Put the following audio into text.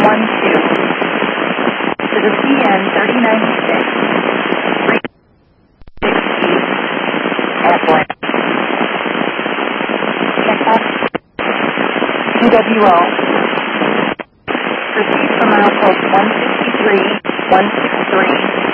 to the CN 3096, 360 Atlanta. UWO. Proceed from milepost 163, 163.